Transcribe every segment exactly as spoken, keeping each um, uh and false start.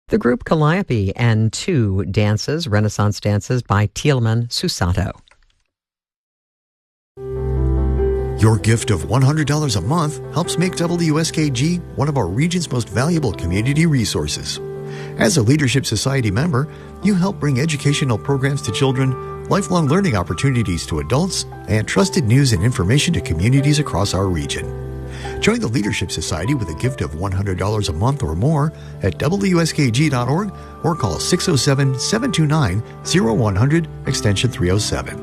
The group Calliope and two dances, Renaissance dances by Tieleman Susato. Your gift of one hundred dollars a month helps make W S K G one of our region's most valuable community resources. As a Leadership Society member, you help bring educational programs to children, lifelong learning opportunities to adults, and trusted news and information to communities across our region. Join the Leadership Society with a gift of one hundred dollars a month or more at W S K G dot org or call six oh seven, seven two nine, oh one hundred, extension three oh seven.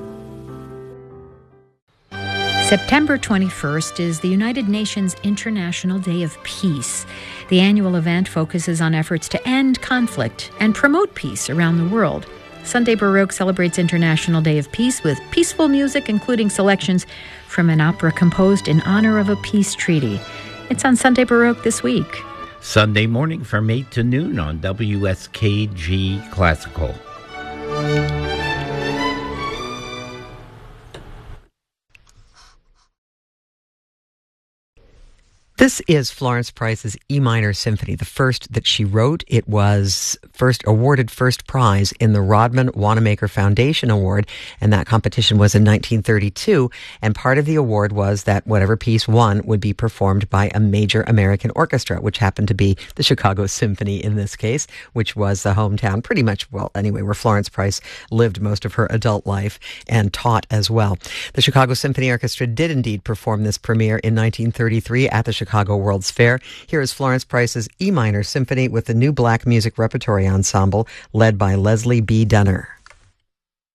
September twenty-first is the United Nations International Day of Peace. The annual event focuses on efforts to end conflict and promote peace around the world. Sunday Baroque celebrates International Day of Peace with peaceful music, including selections from an opera composed in honor of a peace treaty. It's on Sunday Baroque this week. Sunday morning from eight to noon on W S K G Classical. This is Florence Price's E minor symphony, the first that she wrote. It was first awarded first prize in the Rodman Wanamaker Foundation Award, and that competition was in nineteen thirty-two. And part of the award was that whatever piece won would be performed by a major American orchestra, which happened to be the Chicago Symphony in this case, which was the hometown, pretty much, well, anyway, where Florence Price lived most of her adult life and taught as well. The Chicago Symphony Orchestra did indeed perform this premiere in nineteen thirty-three at the Chicago Chicago World's Fair. Here is Florence Price's E minor symphony with the New Black Music Repertory Ensemble led by Leslie B. Dunner.